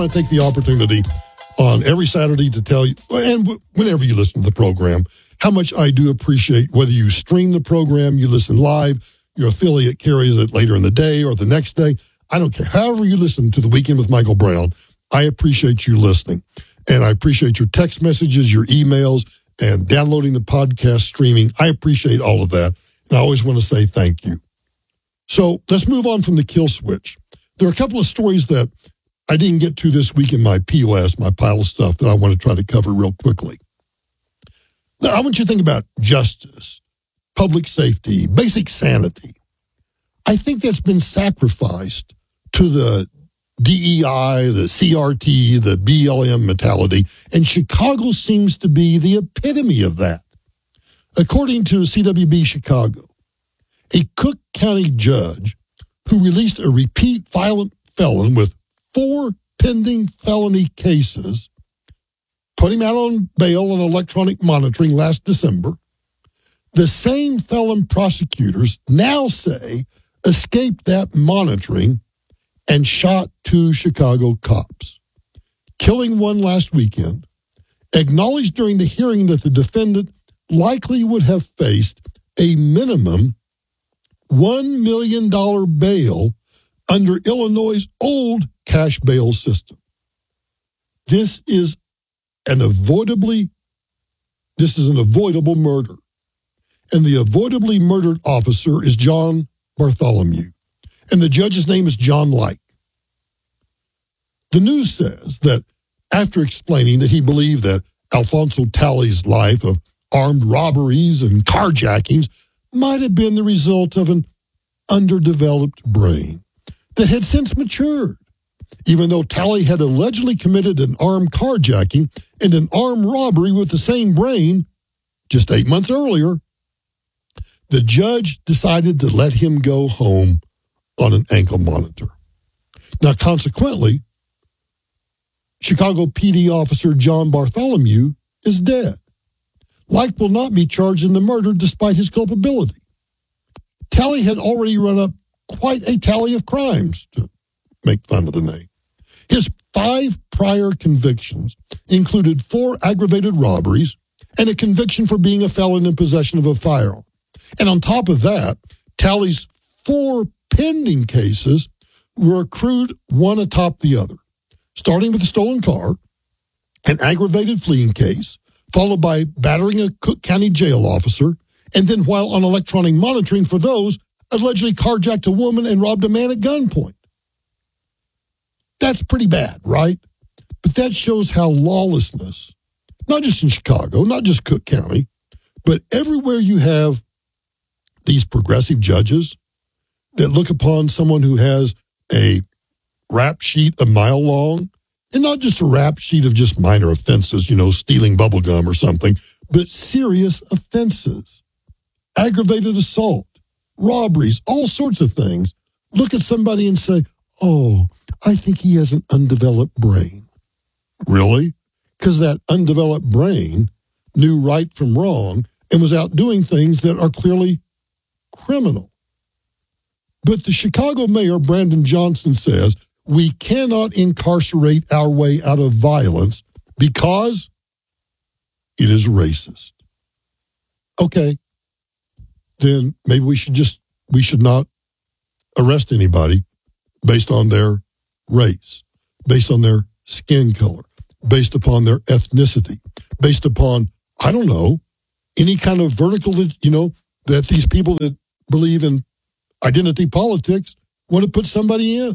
I take the opportunity on every Saturday to tell you, and whenever you listen to the program, how much I do appreciate whether you stream the program, you listen live, your affiliate carries it later in the day or the next day. I don't care. However you listen to The Weekend with Michael Brown, I appreciate you listening. And I appreciate your text messages, your emails, and downloading the podcast streaming. I appreciate all of that. And I always want to say thank you. So let's move on from the kill switch. There are a couple of stories that I didn't get to this week in my POS, my pile of stuff that I want to try to cover real quickly. Now, I want you to think about justice, public safety, basic sanity. I think that's been sacrificed to the DEI, the CRT, the BLM mentality, and Chicago seems to be the epitome of that. According to CWB Chicago, a Cook County judge who released a repeat violent felon with 4 pending felony cases, put him out on bail and electronic monitoring last December. The same felon prosecutors now say escaped that monitoring and shot 2 Chicago cops, killing one last weekend, acknowledged during the hearing that the defendant likely would have faced a minimum $1 million bail under Illinois' old cash bail system. This is an avoidable murder. And the avoidably murdered officer is John Bartholomew. And the judge's name is John Like. The news says that after explaining that he believed that Alfonso Talley's life of armed robberies and carjackings might have been the result of an underdeveloped brain that had since matured, even though Talley had allegedly committed an armed carjacking and an armed robbery with the same brain just 8 months earlier, the judge decided to let him go home on an ankle monitor. Now, consequently, Chicago PD officer John Bartholomew is dead. Like will not be charged in the murder despite his culpability. Talley had already run up quite a tally of crimes, to make fun of the name. His 5 prior convictions included 4 aggravated robberies and a conviction for being a felon in possession of a firearm. And on top of that, Talley's 4 pending cases were accrued one atop the other, starting with a stolen car, an aggravated fleeing case, followed by battering a Cook County jail officer, and then while on electronic monitoring for those, allegedly carjacked a woman and robbed a man at gunpoint. That's pretty bad, right? But that shows how lawlessness, not just in Chicago, not just Cook County, but everywhere you have these progressive judges that look upon someone who has a rap sheet a mile long, and not just a rap sheet of just minor offenses, stealing bubble gum or something, but serious offenses, aggravated assault, robberies, all sorts of things. Look at somebody and say, oh, I think he has an undeveloped brain. Really? Because that undeveloped brain knew right from wrong and was out doing things that are clearly criminal. But the Chicago mayor, Brandon Johnson, says we cannot incarcerate our way out of violence because it is racist. Okay, then maybe we should not arrest anybody based on their race, based on their skin color, based upon their ethnicity, based upon, I don't know, any kind of vertical that, that these people that believe in identity politics want to put somebody in.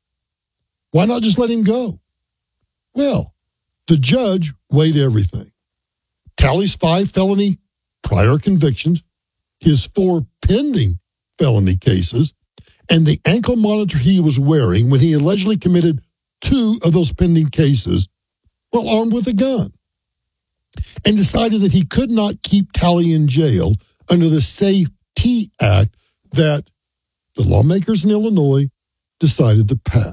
Why not just let him go? Well, the judge weighed everything. Talley's 5 felony prior convictions, his 4 pending felony cases, and the ankle monitor he was wearing when he allegedly committed 2 of those pending cases while armed with a gun, and decided that he could not keep Talley in jail under the SAFE-T Act that the lawmakers in Illinois decided to pass.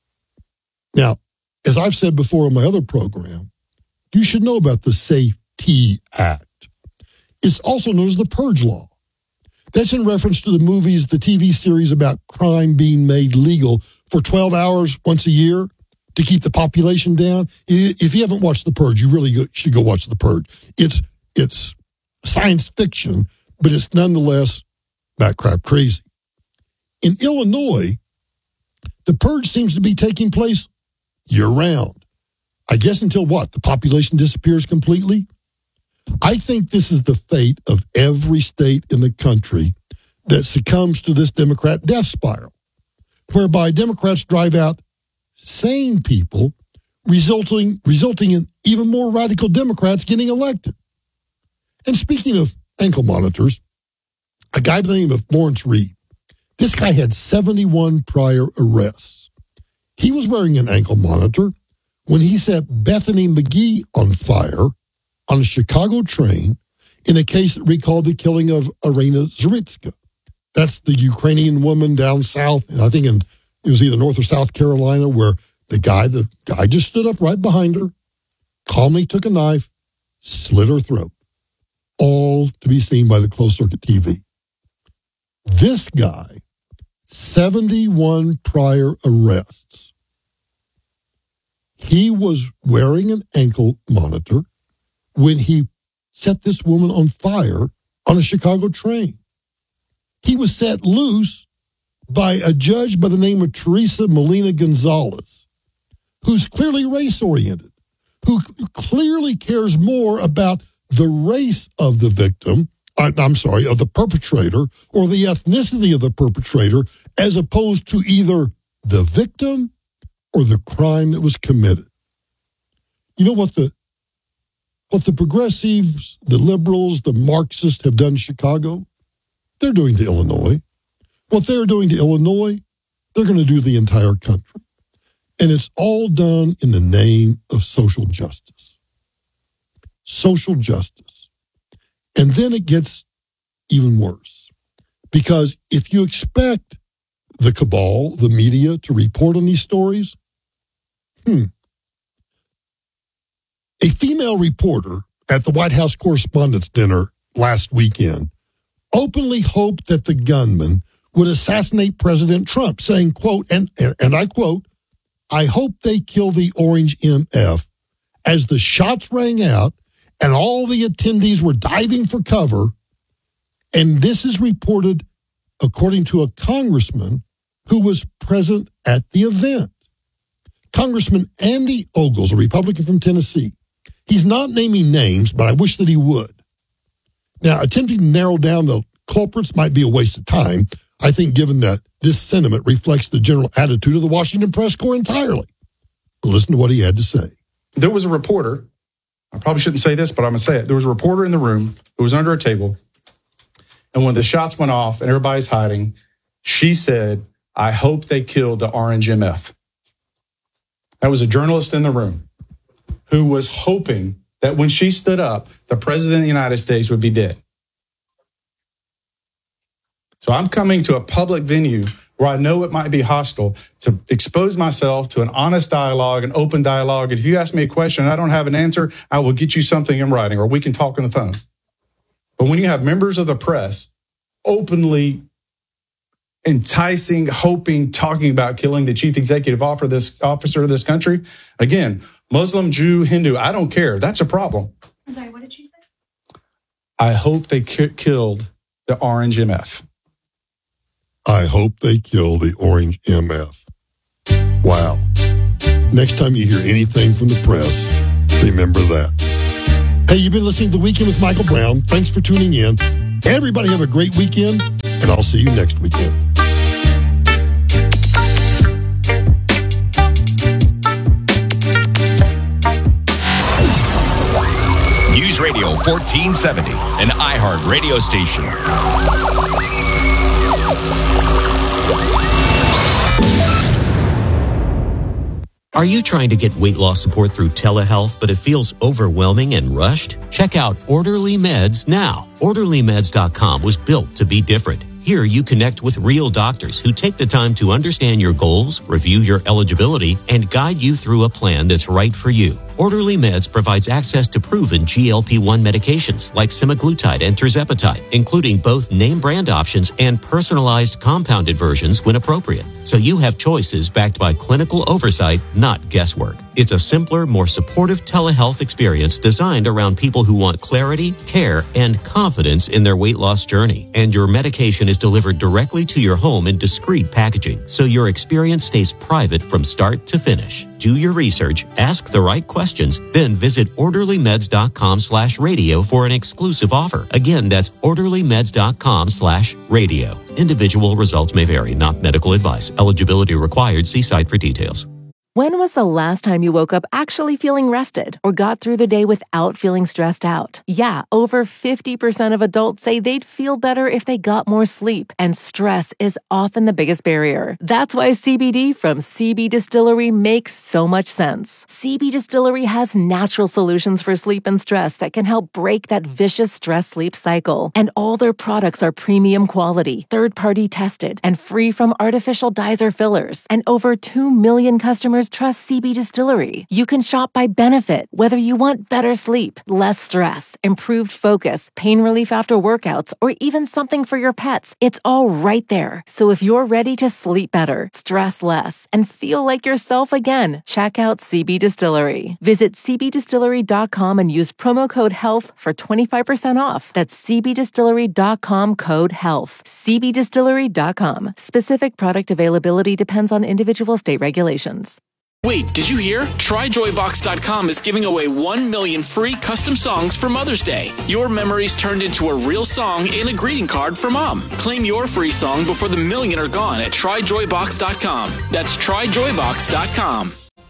Now, as I've said before on my other program, you should know about the SAFE-T Act. It's also known as the Purge Law. That's in reference to the movies, the TV series about crime being made legal for 12 hours once a year to keep the population down. If you haven't watched The Purge, you really should go watch The Purge. It's science fiction, but it's nonetheless batcrap crazy. In Illinois, the purge seems to be taking place year-round. I guess until what? The population disappears completely? I think this is the fate of every state in the country that succumbs to this Democrat death spiral, whereby Democrats drive out sane people, resulting in even more radical Democrats getting elected. And speaking of ankle monitors, a guy by the name of Lawrence Reed, this guy had 71 prior arrests. He was wearing an ankle monitor when he set Bethany McGee on fire on a Chicago train in a case that recalled the killing of Irina Zaritska. That's the Ukrainian woman down south, I think it was either North or South Carolina, where the guy just stood up right behind her, calmly took a knife, slit her throat, all to be seen by the closed-circuit TV. This guy, 71 prior arrests. He was wearing an ankle monitor when he set this woman on fire on a Chicago train. He was set loose by a judge by the name of Teresa Molina Gonzalez, who's clearly race-oriented, who clearly cares more about the race of the victim, of the perpetrator, or the ethnicity of the perpetrator, as opposed to either the victim or the crime that was committed. You know what the progressives, the liberals, the Marxists have done in Chicago? They're doing to Illinois. What they're doing to Illinois, they're going to do to the entire country. And it's all done in the name of social justice. Social justice. And then it gets even worse. Because if you expect the cabal, the media, to report on these stories, a female reporter at the White House Correspondents' Dinner last weekend openly hoped that the gunman would assassinate President Trump, saying, quote, and I quote, "I hope they kill the Orange MF," as the shots rang out and all the attendees were diving for cover. And this is reported according to a congressman who was present at the event. Congressman Andy Ogles, a Republican from Tennessee. He's not naming names, but I wish that he would. Now, attempting to narrow down the culprits might be a waste of time, I think, given that this sentiment reflects the general attitude of the Washington Press Corps entirely. But listen to what he had to say. There was a reporter, I probably shouldn't say this, but I'm going to say it. There was a reporter in the room who was under a table, and when the shots went off and everybody's hiding, she said, "I hope they killed the Orange MF." That was a journalist in the room who was hoping that when she stood up, the president of the United States would be dead. So I'm coming to a public venue where I know it might be hostile to expose myself to an honest dialogue, an open dialogue. And if you ask me a question and I don't have an answer, I will get you something in writing, or we can talk on the phone. But when you have members of the press openly enticing, hoping, talking about killing the chief executive officer of this country, again, Muslim, Jew, Hindu, I don't care. That's a problem. I'm sorry, what did she say? I hope they killed the Orange MF. I hope they kill the Orange MF. Wow. Next time you hear anything from the press, remember that. Hey, you've been listening to The Weekend with Michael Brown. Thanks for tuning in. Everybody have a great weekend, and I'll see you next weekend. News Radio 1470, an iHeart radio station. Are you trying to get weight loss support through telehealth, but it feels overwhelming and rushed? Check out Orderly Meds now. OrderlyMeds.com was built to be different. Here you connect with real doctors who take the time to understand your goals, review your eligibility, and guide you through a plan that's right for you. Orderly Meds provides access to proven GLP-1 medications like semaglutide and tirzepatide, including both name brand options and personalized compounded versions when appropriate. So you have choices backed by clinical oversight, not guesswork. It's a simpler, more supportive telehealth experience designed around people who want clarity, care, and confidence in their weight loss journey. And your medication is delivered directly to your home in discreet packaging, so your experience stays private from start to finish. Do your research, ask the right questions, then visit orderlymeds.com/radio for an exclusive offer. Again, that's orderlymeds.com/radio. Individual results may vary, not medical advice. Eligibility required. See site for details. When was the last time you woke up actually feeling rested or got through the day without feeling stressed out? Yeah, over 50% of adults say they'd feel better if they got more sleep, and stress is often the biggest barrier. That's why CBD from CB Distillery makes so much sense. CB Distillery has natural solutions for sleep and stress that can help break that vicious stress-sleep cycle. And all their products are premium quality, third-party tested, and free from artificial dyes or fillers. And over 2 million customers trust CB Distillery. You can shop by benefit, whether you want better sleep, less stress, improved focus, pain relief after workouts, or even something for your pets. It's all right there. So if you're ready to sleep better, stress less, and feel like yourself again, check out CB Distillery. Visit cbdistillery.com and use promo code HEALTH for 25% off. That's cbdistillery.com code HEALTH. cbdistillery.com. Specific product availability depends on individual state regulations. Wait, did you hear? TryJoyBox.com is giving away 1 million free custom songs for Mother's Day. Your memories turned into a real song and a greeting card for Mom. Claim your free song before the million are gone at TryJoyBox.com. That's TryJoyBox.com.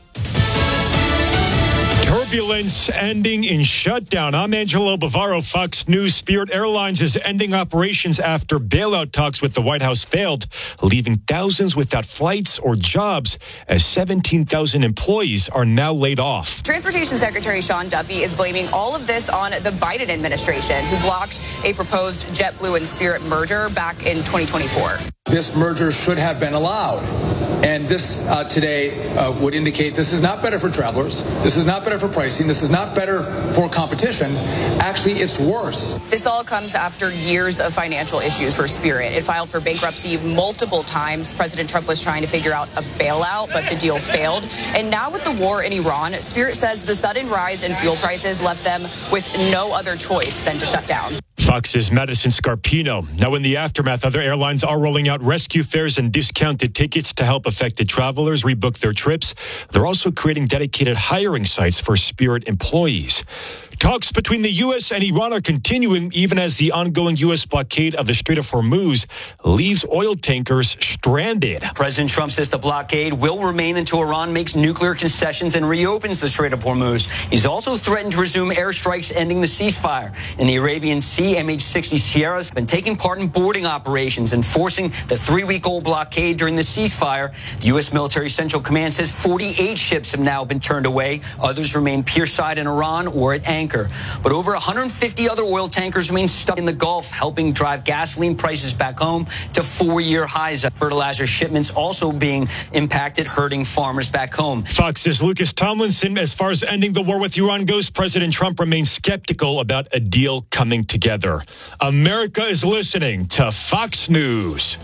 Turbulence ending in shutdown. I'm Angelo Bavaro, Fox News. Spirit Airlines is ending operations after bailout talks with the White House failed, leaving thousands without flights or jobs as 17,000 employees are now laid off. Transportation Secretary Sean Duffy is blaming all of this on the Biden administration, who blocked a proposed JetBlue and Spirit merger back in 2024. This merger should have been allowed. And this today would indicate this is not better for travelers. This is not better for pricing. This is not better for competition. Actually, it's worse. This all comes after years of financial issues for Spirit. It filed for bankruptcy multiple times. President Trump was trying to figure out a bailout, but the deal failed. And now with the war in Iran, Spirit says the sudden rise in fuel prices left them with no other choice than to shut down. Fox's Madison Scarpino. Now, in the aftermath, other airlines are rolling out rescue fares and discounted tickets to help affected travelers rebook their trips. They're also creating dedicated hiring sites for Spirit employees. Talks between the U.S. and Iran are continuing even as the ongoing U.S. blockade of the Strait of Hormuz leaves oil tankers stranded. President Trump says the blockade will remain until Iran makes nuclear concessions and reopens the Strait of Hormuz. He's also threatened to resume airstrikes ending the ceasefire. In the Arabian Sea, MH-60 Sierra has been taking part in boarding operations, enforcing the 3-week-old blockade during the ceasefire. The U.S. Military Central Command says 48 ships have now been turned away. Others remain pierside in Iran or at anchor. But over 150 other oil tankers remain stuck in the Gulf, helping drive gasoline prices back home to 4-year highs. Fertilizer shipments also being impacted, hurting farmers back home. Fox's Lucas Tomlinson. As far as ending the war with Iran goes, President Trump remains skeptical about a deal coming together. America is listening to Fox News.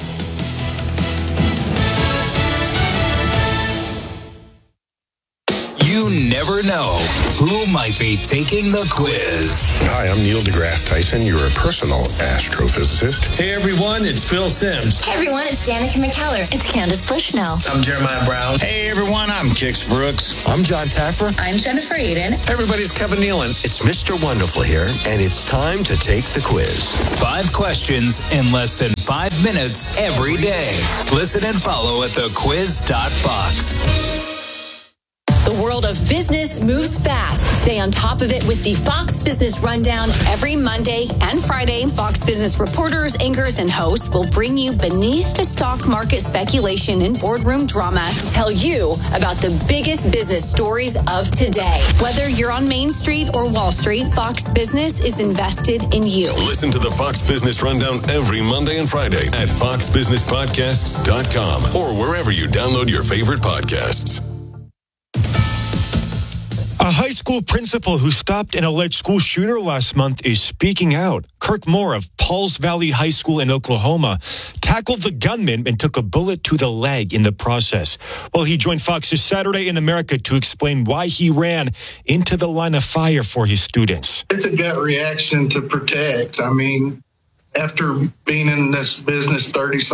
You never know who might be taking the quiz. Hi, I'm Neil deGrasse Tyson, your personal astrophysicist. Hey everyone, it's Phil Simms. Hey everyone, it's Danica McKellar. It's Candace Bushnell. I'm Jeremiah Brown. Hey everyone, I'm Kix Brooks. I'm John Taffer. I'm Jennifer Aiden. Hey everybody, it's Kevin Nealon. It's Mr. Wonderful here, and it's time to take the quiz. 5 questions in less than 5 minutes every day. Listen and follow at thequiz.fox. The world of business moves fast. Stay on top of it with the Fox Business Rundown every Monday and Friday. Fox Business reporters, anchors, and hosts will bring you beneath the stock market speculation and boardroom drama to tell you about the biggest business stories of today. Whether you're on Main Street or Wall Street, Fox Business is invested in you. Listen to the Fox Business Rundown every Monday and Friday at foxbusinesspodcasts.com or wherever you download your favorite podcasts. A high school principal who stopped an alleged school shooter last month is speaking out. Kirk Moore of Pauls Valley High School in Oklahoma tackled the gunman and took a bullet to the leg in the process. Well, he joined Fox's Saturday in America to explain why he ran into the line of fire for his students. It's a gut reaction to protect. I mean, after being in this business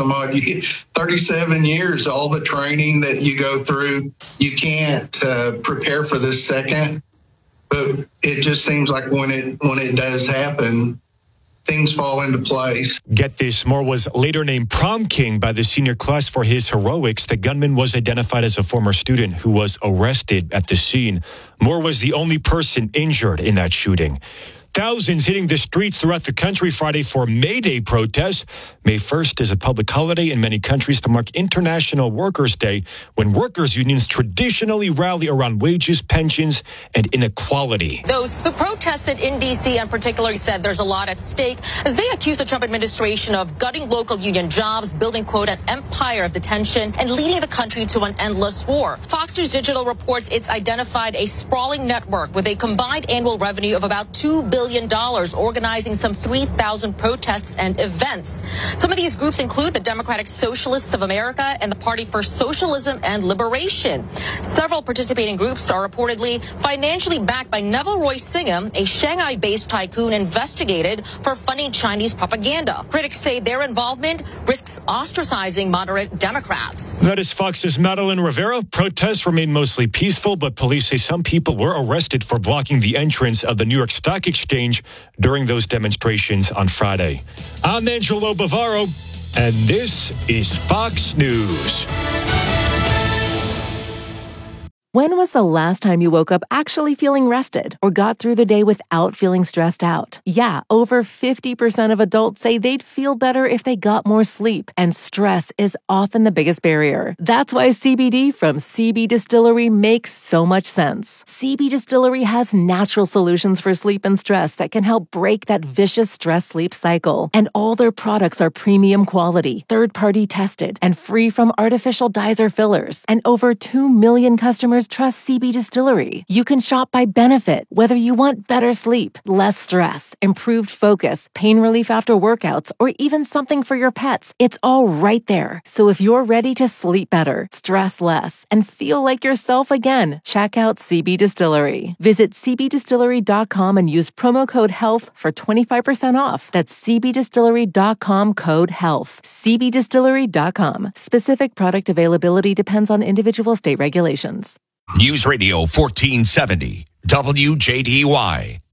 37 years, all the training that you go through, you can't prepare for this second. But it just seems like when it does happen, things fall into place. Get this, Moore was later named prom king by the senior class for his heroics. The gunman was identified as a former student who was arrested at the scene. Moore was the only person injured in that shooting. Thousands hitting the streets throughout the country Friday for May Day protests. May 1st is a public holiday in many countries to mark International Workers' Day, when workers' unions traditionally rally around wages, pensions, and inequality. Those who protested in D.C. in particular said there's a lot at stake as they accuse the Trump administration of gutting local union jobs, building, quote, an empire of detention, and leading the country to an endless war. Fox News Digital reports it's identified a sprawling network with a combined annual revenue of about $2 billion, organizing some 3,000 protests and events. Some of these groups include the Democratic Socialists of America and the Party for Socialism and Liberation. Several participating groups are reportedly financially backed by Neville Roy Singham, a Shanghai-based tycoon investigated for funding Chinese propaganda. Critics say their involvement risks ostracizing moderate Democrats. That is Fox's Madeline Rivera. Protests remain mostly peaceful, but police say some people were arrested for blocking the entrance of the New York Stock Exchange during those demonstrations on Friday. I'm Angelo Bavaro, and this is Fox News. When was the last time you woke up actually feeling rested or got through the day without feeling stressed out? Yeah, over 50% of adults say they'd feel better if they got more sleep, and stress is often the biggest barrier. That's why CBD from CB Distillery makes so much sense. CB Distillery has natural solutions for sleep and stress that can help break that vicious stress-sleep cycle. And all their products are premium quality, third-party tested, and free from artificial dyes or fillers. And over 2 million customers trust CB Distillery. You can shop by benefit, whether you want better sleep, less stress, improved focus, pain relief after workouts, or even something for your pets. It's all right there. So if you're ready to sleep better, stress less, and feel like yourself again, check out CB Distillery. Visit cbdistillery.com and use promo code HEALTH for 25% off. That's cbdistillery.com, code HEALTH. cbdistillery.com. Specific product availability depends on individual state regulations. News Radio 1470, WJDY.